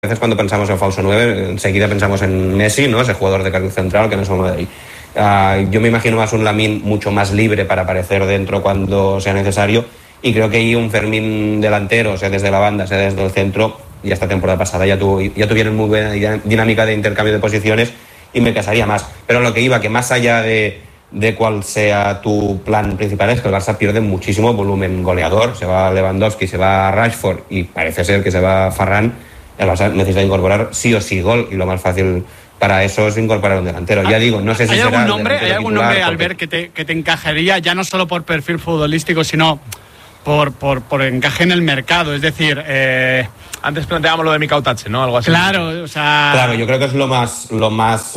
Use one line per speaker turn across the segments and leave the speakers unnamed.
veces cuando pensamos en falso 9, enseguida pensamos en Messi, ¿no? Ese jugador de carril central que no es el Madrid. Yo me imagino más un Lamine mucho más libre para aparecer dentro cuando sea necesario, y creo que hay un Fermín delantero, sea desde la banda, sea desde el centro, y esta temporada pasada ya tuvieron muy buena dinámica de intercambio de posiciones, y me casaría más. Pero lo que iba, que más allá de cuál sea tu plan principal, es que el Barça pierde muchísimo volumen goleador. Se va Lewandowski, se va Rashford y parece ser que se va Ferran. El Barça necesita incorporar sí o sí gol, y lo más fácil para eso es incorporar un delantero. Ya digo, no sé si
¿Hay
será
algún nombre, Albert, que te encajaría, ya no solo por perfil futbolístico, sino por encaje en el mercado? Es decir,
antes planteábamos lo de Mikau Tatche, ¿no? Algo así.
Claro, o sea...
Claro, yo creo que es lo más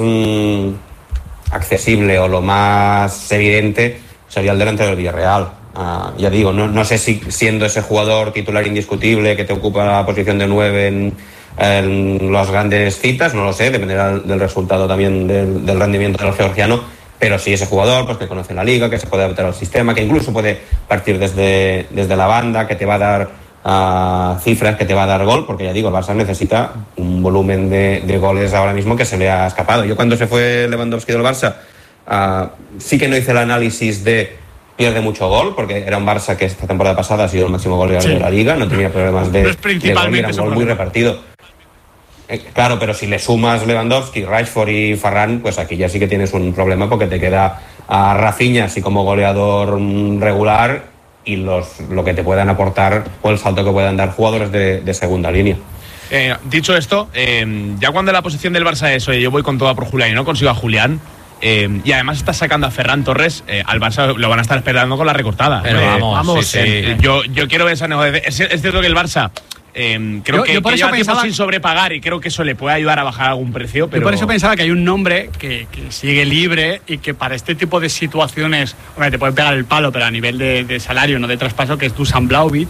accesible o lo más evidente sería el delantero del Villarreal. Ya digo, no sé si siendo ese jugador titular indiscutible que te ocupa la posición de 9 en las grandes citas, no lo sé, dependerá del resultado también del rendimiento del georgiano, pero sí ese jugador pues que conoce la liga, que se puede adaptar al sistema, que incluso puede partir desde la banda, que te va a dar cifras, que te va a dar gol, porque ya digo, el Barça necesita un volumen de goles ahora mismo que se le ha escapado. Yo cuando se fue Lewandowski del Barça sí que no hice el análisis de pierde mucho gol, porque era un Barça que esta temporada pasada ha sido el máximo goleador de la liga, no tenía problemas de gol, era un gol muy repartido. Claro, pero si le sumas Lewandowski, Rashford y Ferran, pues aquí ya sí que tienes un problema, porque te queda a Rafinha así como goleador regular, y lo que te puedan aportar o el salto que puedan dar jugadores de segunda línea.
Dicho esto, ya cuando la posición del Barça es, oye, yo voy con toda por Julián y no consigo a Julián, y además está sacando a Ferran Torres, al Barça lo van a estar esperando con la recortada.
Pero vamos.
Sí. Yo quiero ver esa negociación. Es cierto que el Barça creo que lleva tiempo sin sobrepagar, y creo que eso le puede ayudar a bajar algún precio, pero...
Yo por eso pensaba que hay un nombre que sigue libre y que para este tipo de situaciones, hombre, te puede pegar el palo, pero a nivel de salario, no de traspaso, que es Dusan Vlahovic.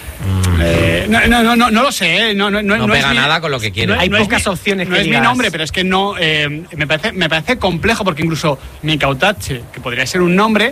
No lo sé, no
pega nada con lo que quiere.
Hay pocas opciones.
No es mi nombre, pero es que no me parece complejo, porque incluso Mikau Tatche, que podría ser un nombre,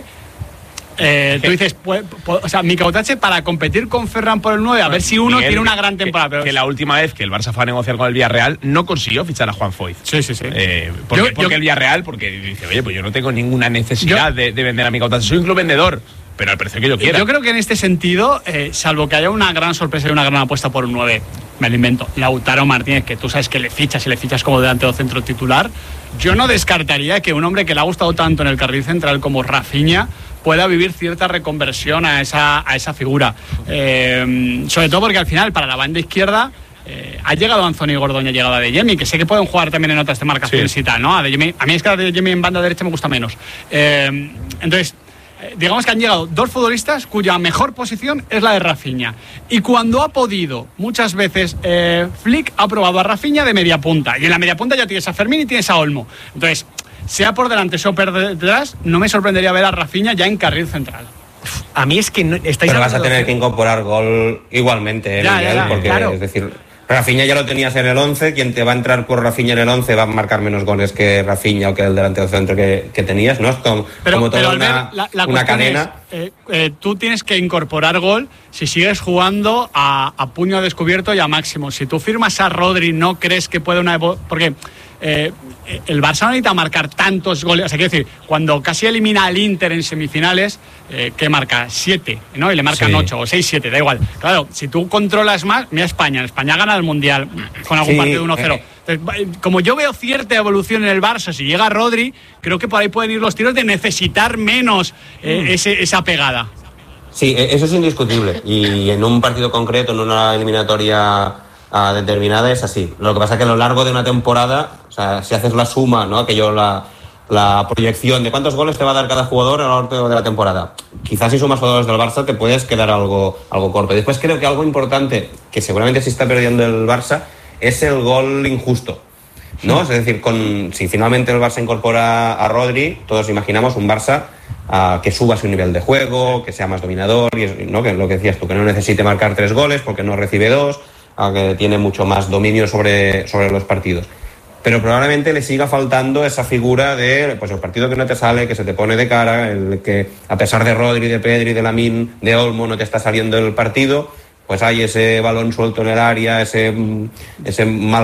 tú dices, o sea, Mikau Tatche para competir con Ferran por el 9, a ver si uno tiene una gran temporada. Pero
que la última vez que el Barça fue a negociar con el Villarreal no consiguió fichar a Juan Foyth.
Sí.
Porque el Villarreal, porque dice, oye, pues yo no tengo ninguna necesidad de vender a Mikau Tatche, soy un club vendedor, pero al precio que yo quiera.
Yo creo que en este sentido, salvo que haya una gran sorpresa y una gran apuesta por un 9, me lo invento, Lautaro Martínez, que tú sabes que le fichas como delantero centro titular, yo no descartaría que un hombre que le ha gustado tanto en el carril central como Rafinha pueda vivir cierta reconversión a esa figura. Sobre todo porque al final, para la banda izquierda, ha llegado Anthony Gordon y ha llegado Adeyemi, que sé que pueden jugar también en otras demarcaciones y tal, ¿no? Adeyemi, a mí es que Adeyemi en banda derecha me gusta menos. Entonces, digamos que han llegado dos futbolistas cuya mejor posición es la de Rafinha. Y cuando ha podido, muchas veces, Flick ha probado a Rafinha de media punta. Y en la media punta ya tienes a Fermín y tienes a Olmo. Entonces, sea por delante, sea por detrás, no me sorprendería ver a Rafinha ya en carril central.
A mí es que no, estáis...
Pero vas a tener que incorporar gol igualmente, Miguel, porque claro. Es decir, Rafinha ya lo tenías en el 11, quien te va a entrar por Rafinha en el 11 va a marcar menos goles que Rafinha o que el delantero centro que tenías, ¿no? Es como toda una cadena.
Tú tienes que incorporar gol si sigues jugando a puño descubierto y a máximo. Si tú firmas a Rodri, ¿no crees que puede porque el Barça no necesita marcar tantos goles? O sea, quiero decir, cuando casi elimina al Inter en semifinales, ¿qué marca? 7, ¿no? Y le marcan 8 o 6-7, da igual. Claro, si tú controlas más, mira España gana el Mundial con algún partido 1-0. Entonces, como yo veo cierta evolución en el Barça, si llega Rodri, creo que por ahí pueden ir los tiros de necesitar menos esa pegada.
Sí, eso es indiscutible. Y en un partido concreto, en una eliminatoria determinada, es así. Lo que pasa es que a lo largo de una temporada, o sea, si haces la suma, ¿no? La proyección de cuántos goles te va a dar cada jugador a lo largo de la temporada, quizás si sumas jugadores del Barça te puedes quedar algo corto. Después creo que algo importante que seguramente se está perdiendo el Barça es el gol injusto, ¿no? Es decir, si finalmente el Barça incorpora a Rodri, todos imaginamos un Barça que suba su nivel de juego, que sea más dominador, ¿no? Que lo que decías tú, que no necesite marcar 3 goles porque no recibe 2, que tiene mucho más dominio sobre los partidos. Pero probablemente le siga faltando esa figura de pues el partido que no te sale, que se te pone de cara, el que a pesar de Rodri, de Pedri, de Lamine, de Olmo no te está saliendo el partido, pues hay ese balón suelto en el área, ese mal